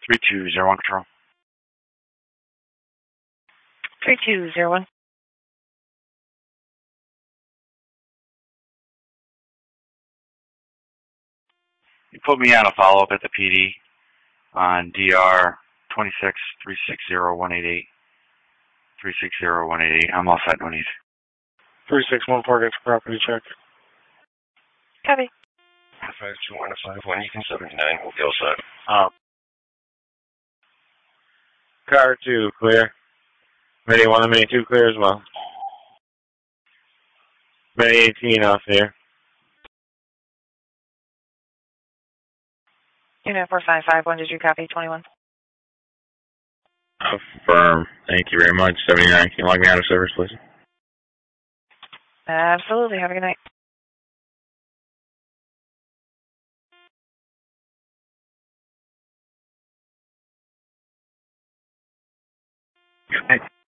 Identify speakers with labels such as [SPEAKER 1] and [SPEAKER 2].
[SPEAKER 1] 3201 control.
[SPEAKER 2] 3201.
[SPEAKER 1] You put me on a follow-up at the PD on DR 26360188. 360188. I'm all set, no need.
[SPEAKER 3] 3614 gets property check.
[SPEAKER 2] Copy.
[SPEAKER 4] 52151, you can 79, we'll go set.
[SPEAKER 3] Car 2, clear. Mini 1 and Mini 2 clear as well. Mini 18 off here.
[SPEAKER 2] Unit 4551, did you copy 21?
[SPEAKER 5] Affirm. Thank you very much. 79, can you log me out of service, please?
[SPEAKER 2] Absolutely. Have a good night.
[SPEAKER 5] Good night.